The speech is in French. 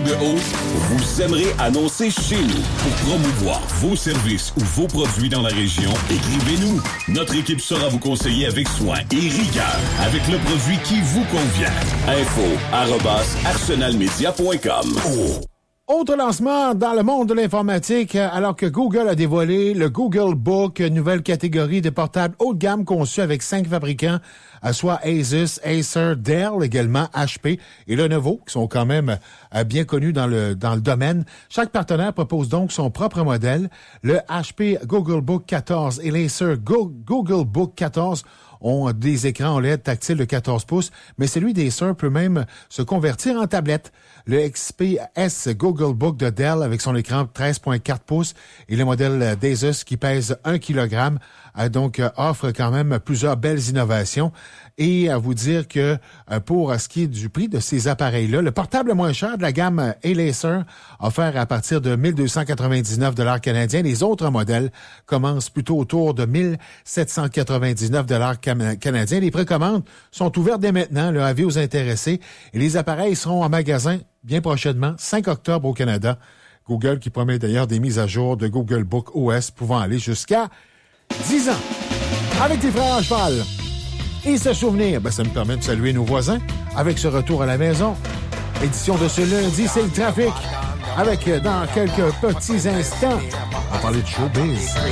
de haut, vous aimerez annoncer chez nous. Pour promouvoir vos services ou vos produits dans la région, écrivez-nous. Notre équipe saura vous conseiller avec soin et rigueur, avec le produit qui vous convient. info@arsenalmedia.com. Autre lancement dans le monde de l'informatique, alors que Google a dévoilé le Google Book, une nouvelle catégorie de portables haut de gamme conçus avec 5 fabricants, soit Asus, Acer, Dell, également HP et Lenovo, qui sont quand même bien connus dans le domaine. Chaque partenaire propose donc son propre modèle. Le HP Google Book 14 et l'Acer Google Book 14 ont des écrans OLED tactiles de 14 pouces, mais celui d'Acer peut même se convertir en tablette. Le XPS Google Book de Dell avec son écran 13.4 pouces et le modèle d'Asus qui pèse 1 kg, donc offre quand même plusieurs belles innovations. Et à vous dire que pour ce qui est du prix de ces appareils-là, le portable le moins cher de la gamme Acer, offert à partir de 1299 $ canadiens. Les autres modèles commencent plutôt autour de 1799 $ canadiens. Les précommandes sont ouvertes dès maintenant, là, avis aux intéressés. Et les appareils seront en magasin bien prochainement, 5 octobre au Canada. Google qui promet d'ailleurs des mises à jour de Google Book OS pouvant aller jusqu'à 10 ans. Avec les frères à cheval. Et ce souvenir, ça me permet de saluer nos voisins avec ce retour à la maison. Édition de ce lundi, c'est le trafic. Avec, dans quelques petits instants, on va parler de showbiz.